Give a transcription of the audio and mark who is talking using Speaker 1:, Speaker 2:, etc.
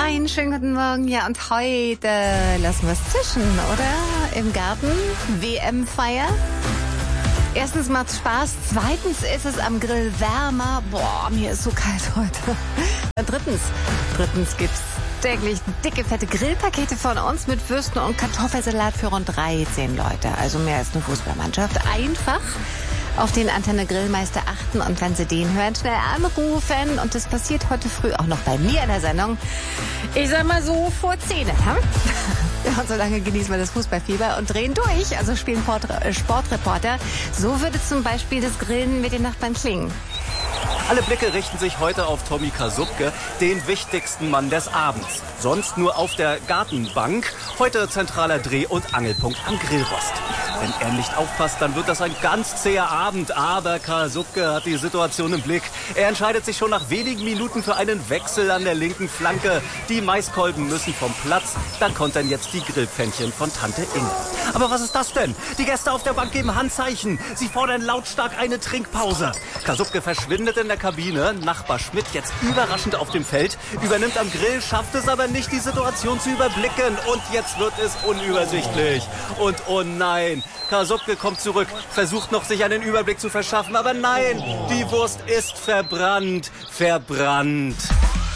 Speaker 1: Einen schönen guten Morgen. Ja, und heute lassen wir es zischen, oder? Im Garten. WM-Feier. Erstens macht's Spaß. Zweitens ist es am Grill wärmer. Boah, mir ist so kalt heute. Drittens gibt's täglich dicke, fette Grillpakete von uns mit Würsten und Kartoffelsalat für rund 13 Leute. Also mehr als eine Fußballmannschaft. Einfach auf den Antenne Grillmeister achten und wenn Sie den hören, schnell anrufen. Und das passiert heute früh auch noch bei mir in der Sendung. Ich sag mal so vor 10. Ja, und so lange genießen wir das Fußballfieber und drehen durch. Also spielen Sportreporter. So würde zum Beispiel das Grillen mit den Nachbarn klingen.
Speaker 2: Alle Blicke richten sich heute auf Tommy Kasubke, den wichtigsten Mann des Abends. Sonst nur auf der Gartenbank. Heute zentraler Dreh- und Angelpunkt am Grillrost. Wenn er nicht aufpasst, dann wird das ein ganz zäher Abend. Aber Kasubke hat die Situation im Blick. Er entscheidet sich schon nach wenigen Minuten für einen Wechsel an der linken Flanke. Die Maiskolben müssen vom Platz. Dann kontern jetzt die Grillpfännchen von Tante Inge. Aber was ist das denn? Die Gäste auf der Bank geben Handzeichen. Sie fordern lautstark eine Trinkpause. Kasubke verschwindet in der Kabine. Nachbar Schmidt, jetzt überraschend auf dem Feld, übernimmt am Grill, schafft es aber nicht, die Situation zu überblicken. Und jetzt wird es unübersichtlich. Und oh nein, Kasubke kommt zurück, versucht noch, sich einen Überblick zu verschaffen. Aber nein, die Wurst ist verbrannt. Verbrannt.